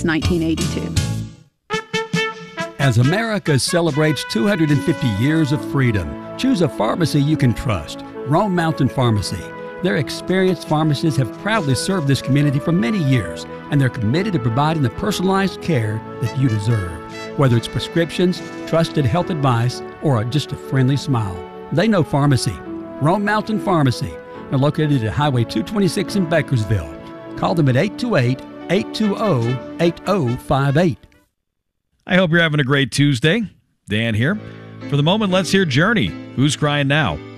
since 1982. As America celebrates 250 years of freedom, choose a pharmacy you can trust. Rome Mountain Pharmacy. Their experienced pharmacists have proudly served this community for many years, and they're committed to providing the personalized care that you deserve. Whether it's prescriptions, trusted health advice, or just a friendly smile, they know pharmacy. Rome Mountain Pharmacy. They're located at Highway 226 in Bakersville. Call them at 828-820-8058. I hope you're having a great Tuesday. Dan here. For the moment, let's hear Journey. Who's Crying Now?